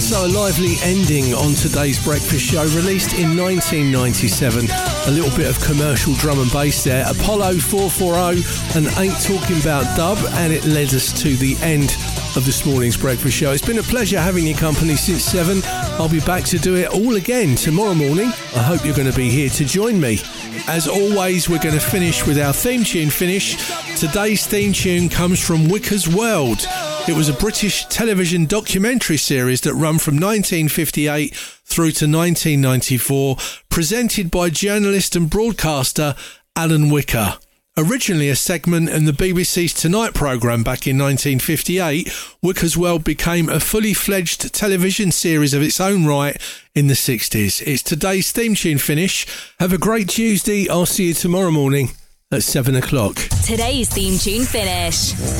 So a lively ending on today's breakfast show, released in 1997. A little bit of commercial drum and bass there. Apollo 440 and Ain't Talking About Dub, and it led us to the end of this morning's breakfast show. It's been a pleasure having your company since 7. I'll be back to do it all again tomorrow morning. I hope you're going to be here to join me. As always, we're going to finish with our theme tune finish. Today's theme tune comes from Wicker's World. It was a British television documentary series that ran from 1958 through to 1994, presented by journalist and broadcaster Alan Wicker. Originally a segment in the BBC's Tonight programme back in 1958, Wicker's World became a fully fledged television series of its own right in the 60s. It's today's theme tune finish. Have a great Tuesday. I'll see you tomorrow morning at 7 o'clock. Today's theme tune finish.